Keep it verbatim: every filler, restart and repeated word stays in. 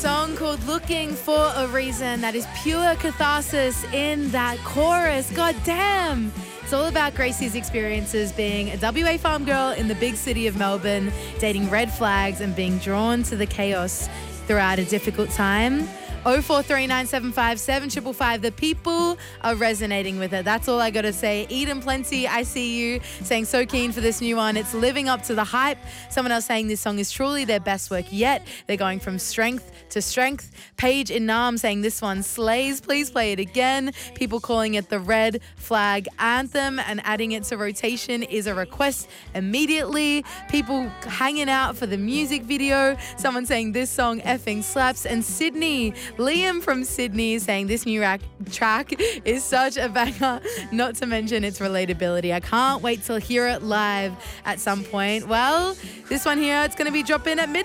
song called Looking for a Reason. That is pure catharsis in that chorus. God damn. It's all about Gracie's experiences being a W A farm girl in the big city of Melbourne, dating red flags and being drawn to the chaos throughout a difficult time. oh four three nine seven five seven five five. The people are resonating with it. That's all I got to say. Eden Plenty, I see you, saying so keen for this new one. It's living up to the hype. Someone else saying this song is truly their best work yet. They're going from strength to strength. Paige in Nam saying this one slays. Please play it again. People calling it the red flag anthem and adding it to rotation is a request immediately. People hanging out for the music video. Someone saying this song effing slaps. And Sydney, Liam from Sydney saying this new rack, track is such a banger, not to mention its relatability. I can't wait to hear it live at some point. Well, this one here, it's going to be dropping at midnight.